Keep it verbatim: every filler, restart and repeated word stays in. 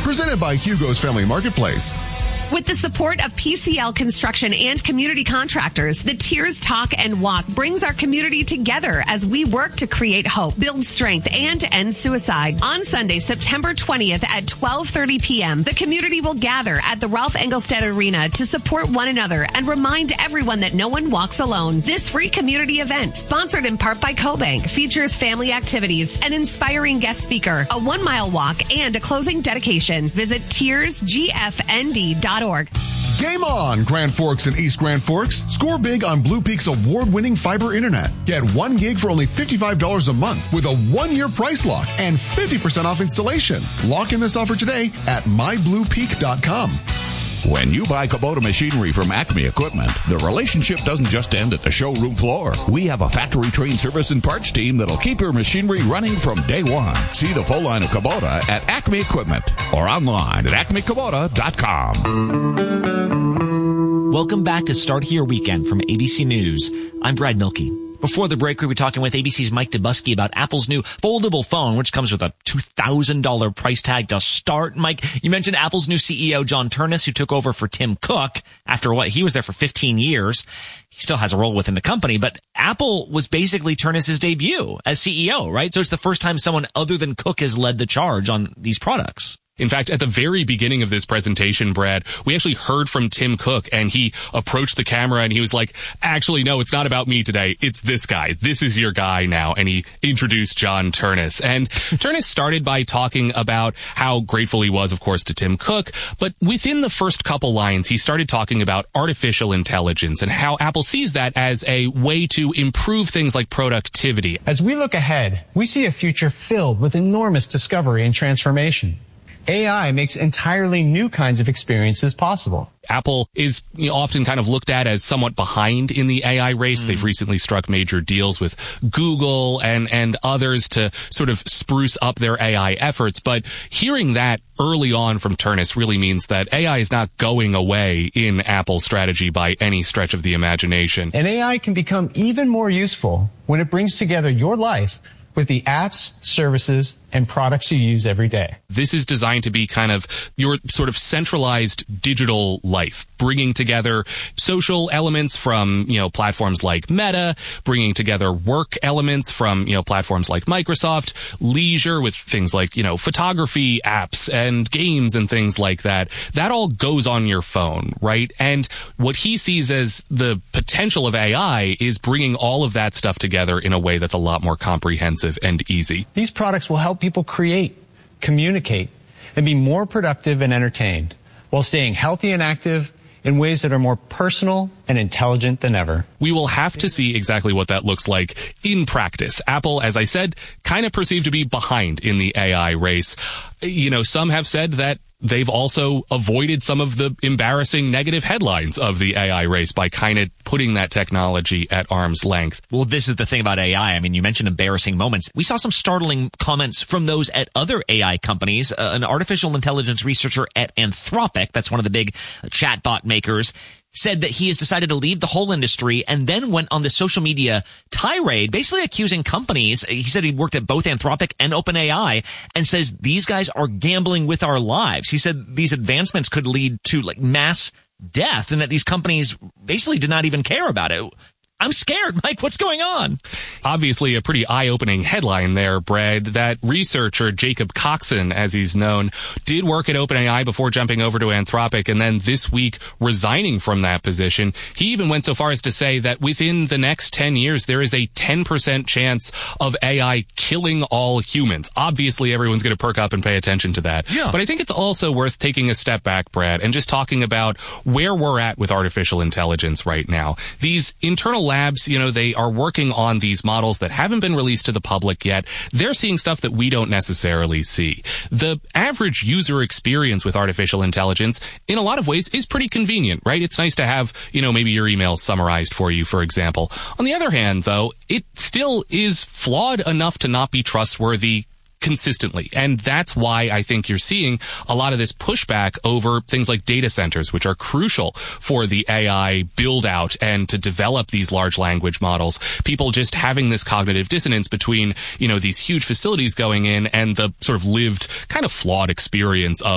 Presented by Hugo's Family Marketplace. With the support of P C L Construction and community contractors, the Tears Talk and Walk brings our community together as we work to create hope, build strength, and end suicide. On Sunday, September twentieth at twelve thirty p.m., the community will gather at the Ralph Engelstad Arena to support one another and remind everyone that no one walks alone. This free community event, sponsored in part by CoBank, features family activities, an inspiring guest speaker, a one-mile walk, and a closing dedication. Visit tears g f n d dot org. Game on, Grand Forks and East Grand Forks. Score big on Blue Peak's award-winning fiber internet. Get one gig for only fifty-five dollars a month with a one-year price lock and fifty percent off installation. Lock in this offer today at my blue peak dot com. When you buy Kubota machinery from Acme Equipment, the relationship doesn't just end at the showroom floor. We have a factory-trained service and parts team that'll keep your machinery running from day one. See the full line of Kubota at Acme Equipment or online at acme kubota dot com. Welcome back to Start Here Weekend from A B C News. I'm Brad Milkey. Before the break, we were talking with A B C's Mike Dubusky about Apple's new foldable phone, which comes with a two thousand dollars price tag to start. Mike, you mentioned Apple's new C E O, John Ternus, who took over for Tim Cook after what? He was there for fifteen years. He still has a role within the company, but Apple was basically Ternus's debut as C E O, right? So it's the first time someone other than Cook has led the charge on these products. In fact, at the very beginning of this presentation, Brad, we actually heard from Tim Cook, and he approached the camera and he was like, actually, no, it's not about me today. It's this guy. This is your guy now. And he introduced John Ternus. And Ternus started by talking about how grateful he was, of course, to Tim Cook. But within the first couple lines, he started talking about artificial intelligence and how Apple sees that as a way to improve things like productivity. As we look ahead, we see a future filled with enormous discovery and transformation. A I makes entirely new kinds of experiences possible. Apple is you know, often kind of looked at as somewhat behind in the A I race. Mm. They've recently struck major deals with Google and, and others to sort of spruce up their A I efforts. But hearing that early on from Ternus really means that A I is not going away in Apple's strategy by any stretch of the imagination. And A I can become even more useful when it brings together your life with the apps, services, and products you use every day. This is designed to be kind of your sort of centralized digital life, bringing together social elements from, you know, platforms like Meta, bringing together work elements from, you know, platforms like Microsoft, leisure with things like, you know, photography apps and games and things like that. That all goes on your phone, right? And what he sees as the potential of A I is bringing all of that stuff together in a way that's a lot more comprehensive and easy. These products will help people create, communicate, and be more productive and entertained while staying healthy and active in ways that are more personal and intelligent than ever. We will have to see exactly what that looks like in practice. Apple, as I said, kind of perceived to be behind in the A I race. You know, some have said that they've also avoided some of the embarrassing negative headlines of the A I race by kind of putting that technology at arm's length. Well, this is the thing about A I. I mean, you mentioned embarrassing moments. We saw some startling comments from those at other A I companies. Uh, an artificial intelligence researcher at Anthropic, that's one of the big chatbot makers, said that he has decided to leave the whole industry and then went on the social media tirade, basically accusing companies. He said he worked at both Anthropic and OpenAI and says these guys are gambling with our lives. He said these advancements could lead to like mass death and that these companies basically did not even care about it. I'm scared, Mike. What's going on? Obviously, a pretty eye-opening headline there, Brad. That researcher, Jacob Coxon, as he's known, did work at OpenAI before jumping over to Anthropic and then this week resigning from that position. He even went so far as to say that within the next ten years, there is a ten percent chance of A I killing all humans. Obviously, everyone's going to perk up and pay attention to that. Yeah. But I think it's also worth taking a step back, Brad, and just talking about where we're at with artificial intelligence right now. These internal labs, you know, they are working on these models that haven't been released to the public yet. They're seeing stuff that we don't necessarily see. The average user experience with artificial intelligence, in a lot of ways, is pretty convenient, right? It's nice to have, you know, maybe your emails summarized for you, for example. On the other hand, though, it still is flawed enough to not be trustworthy consistently. And that's why I think you're seeing a lot of this pushback over things like data centers, which are crucial for the A I build out and to develop these large language models. People just having this cognitive dissonance between, you know, these huge facilities going in and the sort of lived kind of flawed experience of